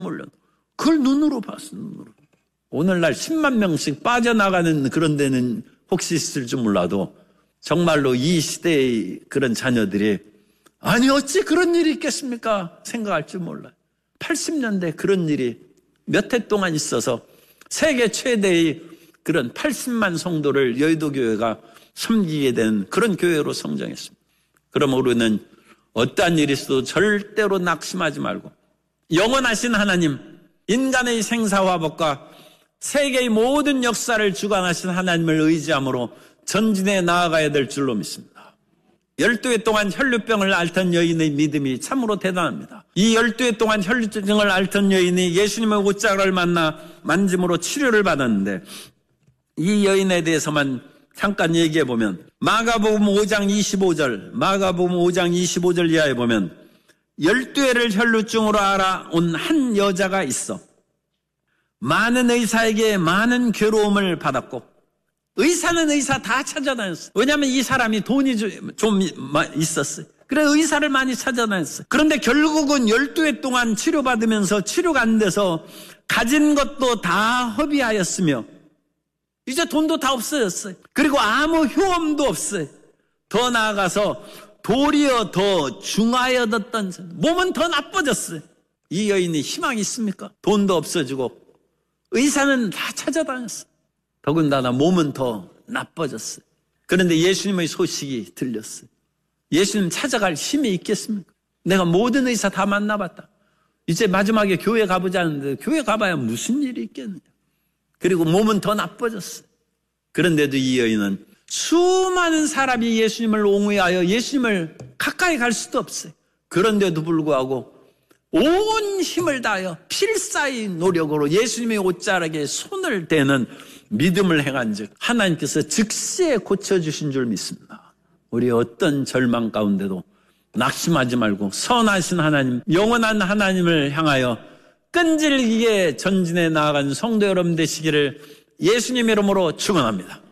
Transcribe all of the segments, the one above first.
몰려. 그걸 눈으로 봤어, 눈으로. 오늘날 10만 명씩 빠져나가는 그런 데는 혹시 있을지 몰라도 정말로 이 시대의 그런 자녀들이 아니 어찌 그런 일이 있겠습니까? 생각할 줄 몰라요. 80년대 그런 일이 몇 해 동안 있어서 세계 최대의 그런 80만 성도를 여의도 교회가 섬기게 된 그런 교회로 성장했습니다. 그럼 우리는 어떠한 일이 있어도 절대로 낙심하지 말고 영원하신 하나님, 인간의 생사화복과 세계의 모든 역사를 주관하신 하나님을 의지함으로 전진해 나아가야 될 줄로 믿습니다. 12해 동안 혈류병을 앓던 여인의 믿음이 참으로 대단합니다. 이 12해 동안 혈류증을 앓던 여인이 예수님의 옷자락을 만짐으로 치료를 받았는데 이 여인에 대해서만 잠깐 얘기해 보면 마가복음 5장 25절 이하에 보면 12해를 혈류증으로 알아온 한 여자가 있어 많은 의사에게 많은 괴로움을 받았고 의사는 의사 다 찾아다녔어요. 왜냐하면 이 사람이 돈이 좀 있었어요. 그래 의사를 많이 찾아다녔어요. 그런데 결국은 12해 동안 치료받으면서 치료가 안 돼서 가진 것도 다 허비하였으며 이제 돈도 다 없어졌어요. 그리고 아무 효험도 없어요. 더 나아가서 도리어 더 중하여졌던 몸은 더 나빠졌어요. 이 여인이 희망이 있습니까? 돈도 없어지고 의사는 다 찾아다녔어요. 더군다나 몸은 더 나빠졌어요. 그런데 예수님의 소식이 들렸어요. 예수님 찾아갈 힘이 있겠습니까? 내가 모든 의사 다 만나봤다. 이제 마지막에 교회 가보자는데 교회 가봐야 무슨 일이 있겠느냐. 그리고 몸은 더 나빠졌어요. 그런데도 이 여인은 수많은 사람이 예수님을 옹호하여 예수님을 가까이 갈 수도 없어요. 그런데도 불구하고 온 힘을 다하여 필사의 노력으로 예수님의 옷자락에 손을 대는 믿음을 행한 즉 하나님께서 즉시에 고쳐주신 줄 믿습니다. 우리 어떤 절망 가운데도 낙심하지 말고 선하신 하나님, 영원한 하나님을 향하여 끈질기게 전진해 나아간 성도 여러분 되시기를 예수님 이름으로 축원합니다.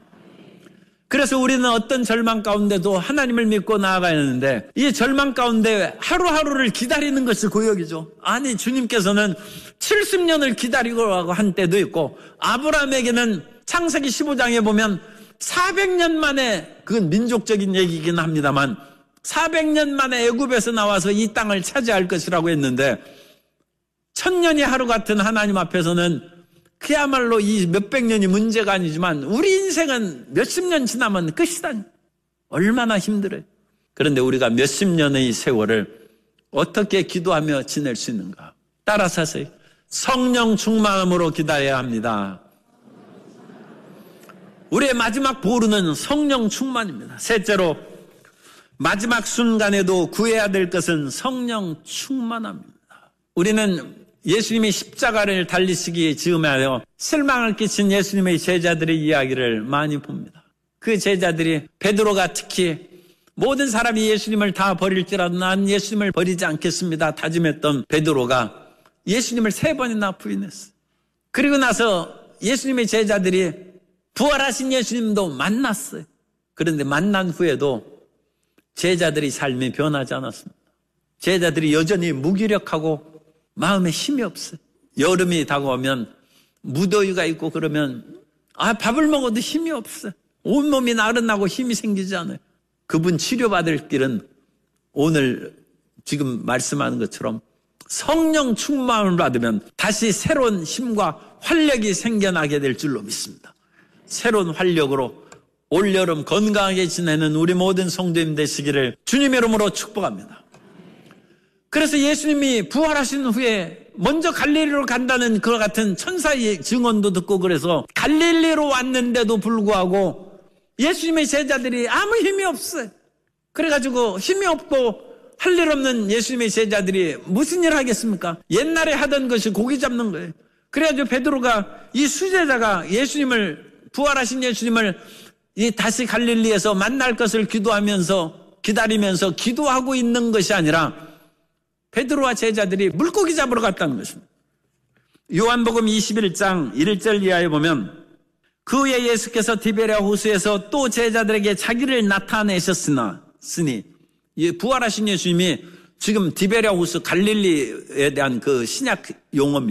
그래서 우리는 어떤 절망 가운데도 하나님을 믿고 나아가야 하는데 이 절망 가운데 하루하루를 기다리는 것이 고역이죠. 아니 주님께서는 70년을 기다리고 한 때도 있고 아브라함에게는 창세기 15장에 보면 400년 만에 그건 민족적인 얘기이긴 합니다만 400년 만에 애굽에서 나와서 이 땅을 차지할 것이라고 했는데 1000년이 하루 같은 하나님 앞에서는 그야말로 이 몇백 년이 문제가 아니지만 우리 인생은 몇십 년 지나면 끝이다. 얼마나 힘들어요. 그런데 우리가 몇십 년의 세월을 어떻게 기도하며 지낼 수 있는가? 따라서 하세요. 성령 충만함으로 기다려야 합니다. 우리의 마지막 보루는 성령 충만입니다. 셋째로 마지막 순간에도 구해야 될 것은 성령 충만함입니다. 우리는 예수님이 십자가를 달리시기 즈음하여 실망을 끼친 예수님의 제자들의 이야기를 많이 봅니다. 그 제자들이 베드로가 특히 모든 사람이 예수님을 다 버릴지라도 난 예수님을 버리지 않겠습니다 다짐했던 베드로가 예수님을 3번이나 부인했어요. 그리고 나서 예수님의 제자들이 부활하신 예수님도 만났어요. 그런데 만난 후에도 제자들의 삶이 변하지 않았습니다. 제자들이 여전히 무기력하고 마음에 힘이 없어요. 여름이 다가오면 무더위가 있고 그러면 밥을 먹어도 힘이 없어요. 온몸이 나른하고 힘이 생기지 않아요. 그분 치료받을 길은 오늘 지금 말씀하는 것처럼 성령 충만을 받으면 다시 새로운 힘과 활력이 생겨나게 될 줄로 믿습니다. 새로운 활력으로 올여름 건강하게 지내는 우리 모든 성도님 되시기를 주님의 이름으로 축복합니다. 그래서 예수님이 부활하신 후에 먼저 갈릴리로 간다는 그와 같은 천사의 증언도 듣고 그래서 갈릴리로 왔는데도 불구하고 예수님의 제자들이 아무 힘이 없어요. 그래가지고 힘이 없고 할 일 없는 예수님의 제자들이 무슨 일 하겠습니까? 옛날에 하던 것이 고기 잡는 거예요. 그래가지고 베드로가 이 수제자가 예수님을 부활하신 예수님을 다시 갈릴리에서 만날 것을 기다리면서 기도하고 있는 것이 아니라 베드로와 제자들이 물고기 잡으러 갔다는 것입니다. 요한복음 21장 1절 이하에 보면 그 후에 예수께서 디베랴 호수에서 또 제자들에게 자기를 나타내셨으니 부활하신 예수님이 지금 디베랴후스 갈릴리에 대한 그 신약 용어입니다.